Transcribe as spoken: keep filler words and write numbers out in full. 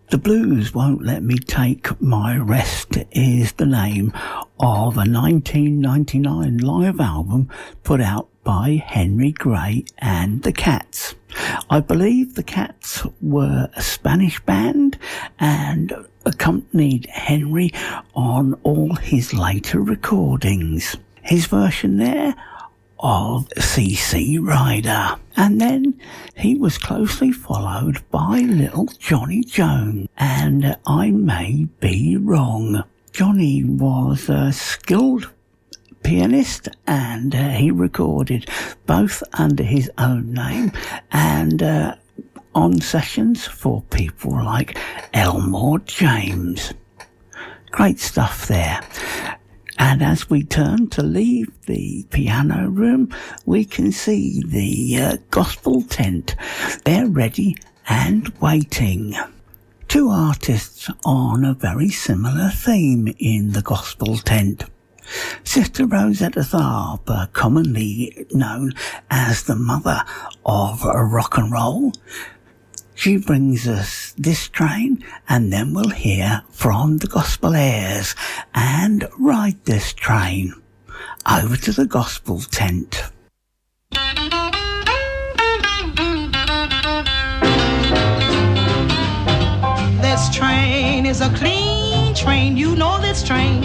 The Blues Won't Let Me Take My Rest is the name of a nineteen ninety-nine live album put out by Henry Gray and the Cats. I believe the Cats were a Spanish band and accompanied Henry on all his later recordings. His version there of C C Rider. And then he was closely followed by Little Johnny Jones and I May Be Wrong. Johnny was a skilled pianist and uh, he recorded both under his own name and uh, on sessions for people like Elmore James. Great stuff there. And as we turn to leave the piano room, we can see the uh, gospel tent. They're ready and waiting. Two artists on a very similar theme in the gospel tent. Sister Rosetta Tharpe, commonly known as the mother of rock and roll, she brings us This Train, and then we'll hear from the Gospel Airs and Ride This Train. Over to the gospel tent. This train is a clean train, you know this train.